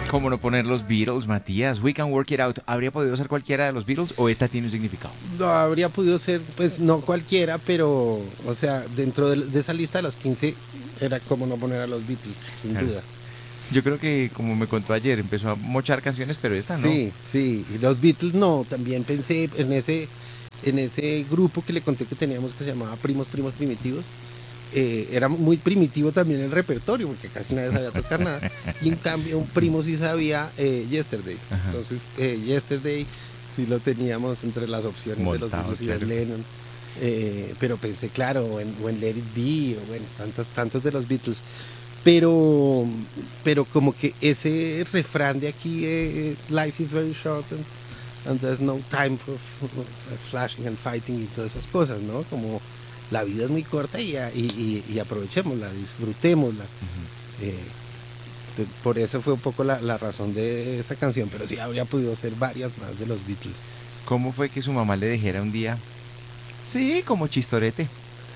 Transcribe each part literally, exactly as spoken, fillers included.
¿Cómo no poner los Beatles, Matías? We Can Work It Out. ¿Habría podido ser cualquiera de los Beatles o esta tiene un significado? No, habría podido ser, pues no cualquiera, pero, o sea, dentro de, de esa lista de los quince era como no poner a los Beatles, sin Claro. duda. Yo creo que, como me contó ayer, empezó a mochar canciones, pero esta no. Sí, sí, y los Beatles no, también pensé en ese, en ese grupo que le conté que teníamos que se llamaba Primos, Primos Primitivos. Eh, era muy primitivo también el repertorio, porque casi nadie sabía tocar nada. Y en cambio, un primo sí sabía eh, Yesterday. Ajá. Entonces, eh, Yesterday sí lo teníamos entre las opciones de los Montado, Beatles y de claro. Lennon. Eh, pero pensé, claro, o en, o en Let It Be, o bueno, tantos, tantos de los Beatles. Pero, pero como que ese refrán de aquí, eh, life is very short and, and there's no time for, for flashing and fighting y todas esas cosas, ¿no? Como la vida es muy corta y, y, y, y aprovechémosla, disfrutémosla. Ujú. Eh, te- por eso fue un poco la, la razón de esa canción, pero sí habría podido ser varias más de los Beatles. ¿Cómo fue que su mamá le dijera un día? Sí, como chistorete.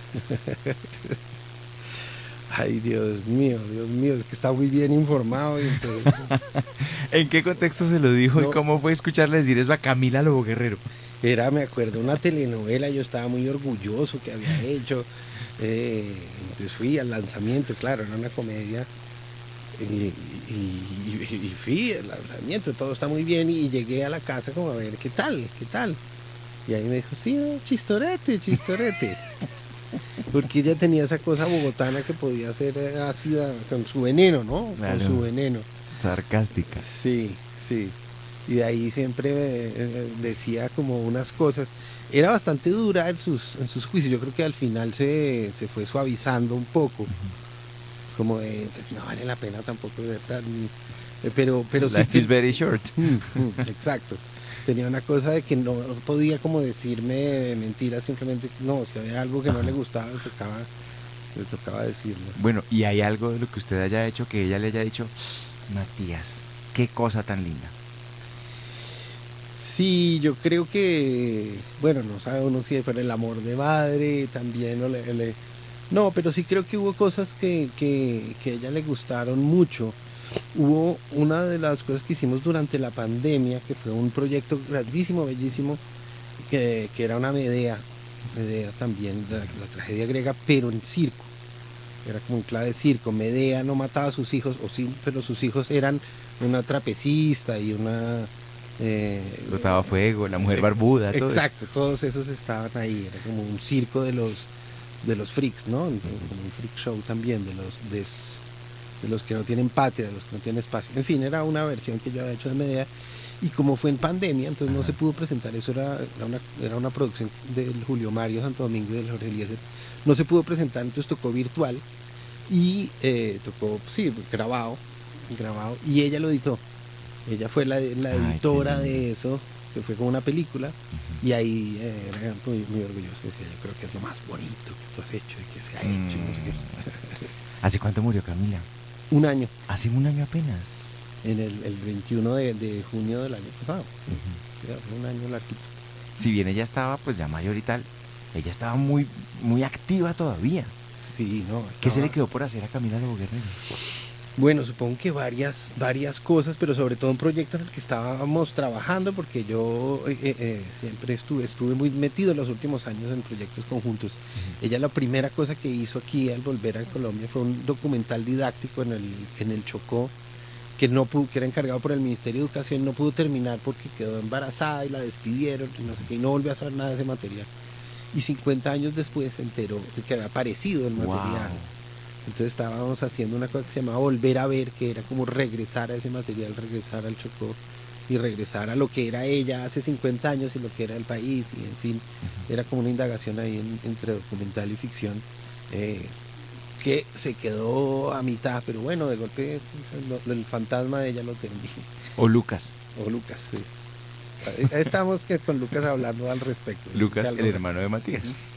Ay, Dios mío, Dios mío, es que está muy bien informado. Y entonces, ¿En qué contexto se lo dijo y No. cómo fue escucharle decir eso a Camila Lobo Guerrero? era, me acuerdo, una telenovela, yo estaba muy orgulloso que había hecho. eh, entonces fui al lanzamiento, claro, era una comedia. Y, y- y- y fui al lanzamiento, todo está muy bien. Y llegué a la casa como a ver qué tal, qué tal. Y ahí me dijo, sí, no, chistorete, chistorete. Porque ella tenía esa cosa bogotana que podía ser eh, ácida con su veneno, ¿no? Claro. Con su veneno. Sarcástica. Sí, sí. Y de ahí siempre eh, eh, decía como unas cosas. Era bastante dura en sus, en sus juicios. Yo creo que al final se, se fue suavizando un poco. Como de, pues no vale la pena tampoco ser tan... eh, Pero, pero sí Life que... is very short. Mm, mm, exacto. Tenía una cosa de que no podía como decirme mentiras, simplemente no, si había algo que no Ajá. le gustaba, le tocaba, le tocaba decirlo. Bueno, ¿y hay algo de lo que usted haya hecho que ella le haya dicho, Matías, qué cosa tan linda? Sí, yo creo que, bueno, no sabe uno si fue el amor de madre, también, o le- le- no, pero sí creo que hubo cosas que, que, que a ella le gustaron mucho. Hubo una de las cosas que hicimos durante la pandemia, que fue un proyecto grandísimo, bellísimo, que, que era una Medea, Medea también, la, la tragedia griega, pero en circo. Era como un clave de circo. Medea no mataba a sus hijos, o sí, pero sus hijos eran una trapecista y una... eh, Botaba fuego, la mujer eh, barbuda, todo eso. exacto, todos esos estaban ahí. Era como un circo de los, de los freaks, ¿no? Como un freak show también, de los, des- de los que no tienen patria, de los que no tienen espacio. En fin, era una versión que yo había hecho de Medea. Y como fue en pandemia, entonces no se pudo presentar. Eso era, era, una, era una producción del Julio Mario Santo Domingo y del Jorge Eliezer. No se pudo presentar, entonces tocó virtual. Y eh, tocó, sí, grabado, grabado. Y ella lo editó. Ella fue la, la Ay, qué editora lindo. de eso, que fue como una película. Y ahí eh, era muy, muy orgulloso. Decía, yo creo que es lo más bonito que tú has hecho y que se ha hecho. y no sé qué. ¿Hace cuánto murió Camila? Un año, Hace un año apenas. en el, el veintiuno de, de junio del año pasado. Ya, fue un año larguito. Si bien ella estaba pues ya mayor y tal, ella estaba muy, muy activa todavía. Sí, no. ¿Qué se le estaba- quedó por hacer a Camila Lobo Guerrero? Bueno, supongo que varias, varias cosas, pero sobre todo un proyecto en el que estábamos trabajando, porque yo eh, eh, eh, siempre estuve, estuve muy metido en los últimos años en proyectos conjuntos. Ella la primera cosa que hizo aquí al volver a Colombia fue un documental didáctico en el, en el Chocó, que no pudo, que era encargado por el Ministerio de Educación, no pudo terminar porque quedó embarazada y la despidieron y no sé qué, y no volvió a saber nada de ese material. Y cincuenta años después se enteró de que había aparecido el material. Wow. Entonces estábamos haciendo una cosa que se llamaba Volver a Ver, que era como regresar a ese material, regresar al Chocó y regresar a lo que era ella hace cincuenta años y lo que era el país, y en fin, era como una indagación ahí en- entre documental y ficción, eh, que se quedó a mitad, pero bueno, de golpe entonces, lo- el fantasma de ella lo terminó. O Lucas. O Lucas, sí. Ahí- ahí estamos que con Lucas hablando al respecto. Lucas, Que algo- el hermano de Matías.